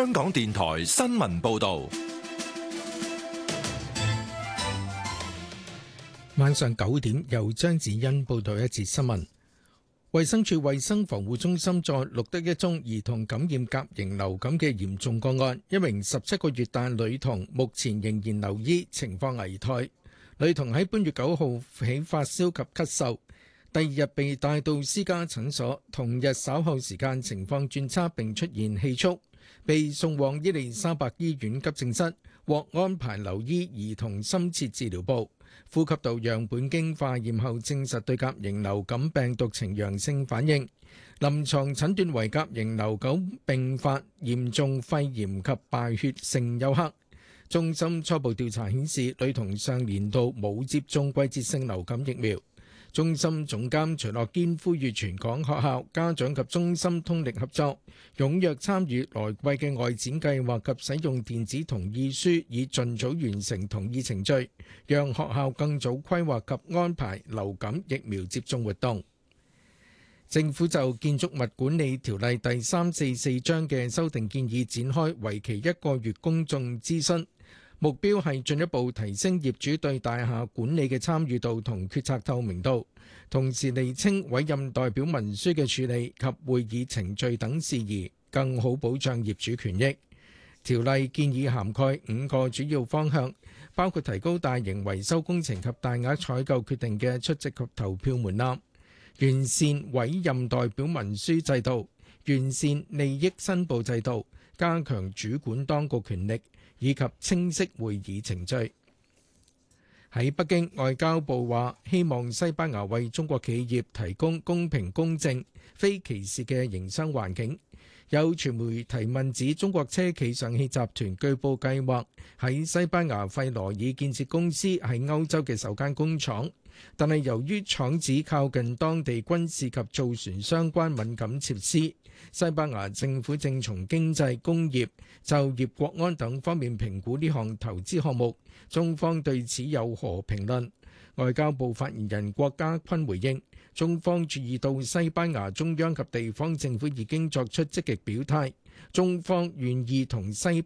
香港電台新聞報道。 晚上9點，由張子欣報道一節新聞。衛生署衛生防護中心再錄得一宗兒童感染甲型流感嘅嚴重個案，一名17個月大女童目前仍然留醫，情況危殆。女童喺本月9號起發燒及咳嗽，第二日被帶到私家診所，同日稍後時間情況轉差並出現氣促，被送往伊利沙伯醫院急症室，獲安排留醫兒童深切治療部。呼吸道樣本經化驗後證實對甲型流感病毒呈陽性反應，臨床診斷為甲型流感併發嚴重肺炎及敗血性休克。中心初步調查顯示，女童上年度冇接種季節性流感疫苗。中心總監徐樂堅呼籲全港學校、家長及中心通力合作，踴躍參與來季嘅外展計劃及使用電子同意書，以盡早完成同意程序，讓學校更早規劃及安排流感疫苗接種活動。政府就建築物管理條例第344章嘅修訂建議展開為期1個月公眾諮詢。目標係進一步提升業主對大廈管理嘅參與度同決策透明度，同時釐清委任代表文書嘅處理及會議程序等事宜，更好保障業主權益。條例建議涵蓋5個主要方向，包括提高大型維修工程及大額採購決定嘅出席及投票門檻，完善委任代表文書制度，完善利益申報制度，加強主管當局權力，以及清晰會議程序。喺北京，外交部話希望西班牙為中國企業提供公平公正、非歧視嘅營商環境。有傳媒提問指，中國車企上汽集團據報計劃喺西班牙費羅爾建設公司喺歐洲嘅首間工廠，但係由於廠址靠近當地軍事及造船相關敏感設施，西班牙政府正從經濟、工業、就業、國安等方面評估呢項投資項目。中方對此有何評論？外交部發言人郭家坤回應，中方注意到西班牙中央及地方政府已經作出積極表態，中方願意同西